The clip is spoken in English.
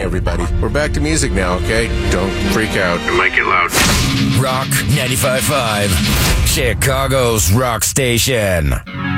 everybody. We're back to music now, okay? Don't freak out. It might get loud. Rock 95.5, Chicago's rock station.